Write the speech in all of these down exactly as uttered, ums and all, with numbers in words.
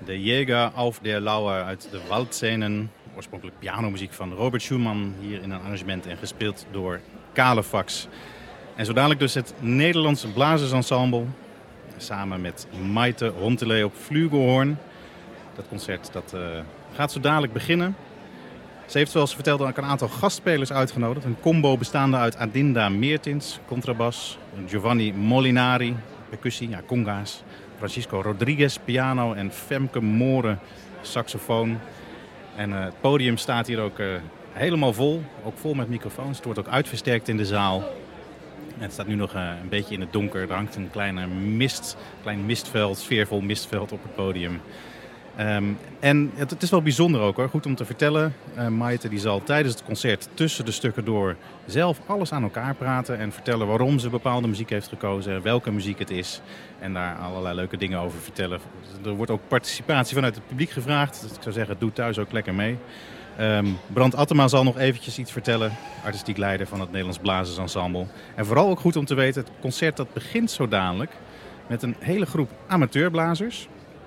De Jäger auf der Lauer uit de Waldscenen. Oorspronkelijk pianomuziek van Robert Schumann. Hier in een arrangement en gespeeld door Kalefax. En zo dadelijk dus het Nederlandse Blazersensemble. Samen met Maite Hontelé op flugelhoorn. Dat concert dat, uh, gaat zo dadelijk beginnen. Ze heeft, zoals ze vertelde, ook een aantal gastspelers uitgenodigd. Een combo bestaande uit Adinda Meertins, contrabas. Giovanni Molinari, percussie, ja, conga's. Francisco Rodriguez, piano en Femke Moore, saxofoon. En uh, het podium staat hier ook uh, helemaal vol. Ook vol met microfoons. Het wordt ook uitversterkt in de zaal. En het staat nu nog uh, een beetje in het donker. Er hangt een kleine mist, klein mistveld, sfeervol mistveld op het podium. Um, en het, het is wel bijzonder ook hoor, goed om te vertellen. Uh, Maite die zal tijdens het concert tussen de stukken door zelf alles aan elkaar praten en vertellen waarom ze bepaalde muziek heeft gekozen, welke muziek het is en daar allerlei leuke dingen over vertellen. Er wordt ook participatie vanuit het publiek gevraagd, dus ik zou zeggen doe thuis ook lekker mee. Um, Brand Attema zal nog eventjes iets vertellen, artistiek leider van het Nederlands Blazersensemble. En vooral ook goed om te weten, het concert dat begint zo dadelijk met een hele groep amateurblazers.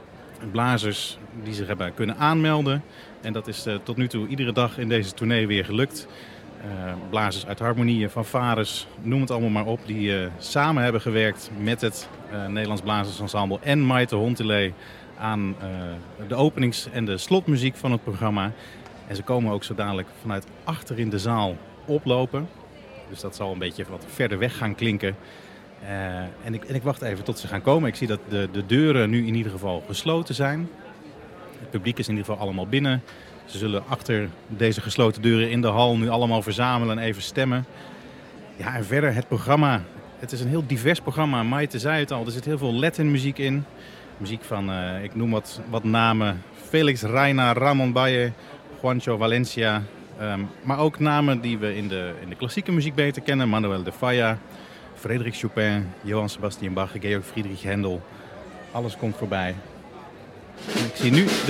Blazers die zich hebben kunnen aanmelden. En dat is uh, tot nu toe iedere dag in deze tournee weer gelukt. Uh, blazers uit harmonieën, fanfares, noem het allemaal maar op. Die uh, samen hebben gewerkt met het uh, Nederlands Blazersensemble en Maite Hontelé aan uh, de openings- en de slotmuziek van het programma. En ze komen ook zo dadelijk vanuit achter in de zaal oplopen. Dus dat zal een beetje wat verder weg gaan klinken. Uh, en, ik, en ik wacht even tot ze gaan komen. Ik zie dat de, de deuren nu in ieder geval gesloten zijn. Het publiek is in ieder geval allemaal binnen. Ze zullen achter deze gesloten deuren in de hal nu allemaal verzamelen en even stemmen. Ja, en verder het programma. Het is een heel divers programma. Maite zei het al, er zit heel veel Latin muziek in. Muziek van, uh, ik noem wat, wat namen. Felix Reina, Ramon Valle, Juancho Valencia. Um, maar ook namen die we in de, in de klassieke muziek beter kennen. Manuel de Falla. Frédéric Chopin, Johann Sebastian Bach, Georg Friedrich Händel. Alles komt voorbij. En ik zie nu